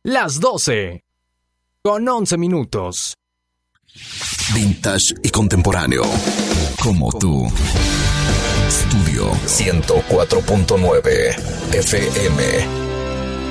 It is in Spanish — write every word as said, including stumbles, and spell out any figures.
las doce, con once minutos. Vintage y contemporáneo, como tú. Estudio ciento cuatro punto nueve F M.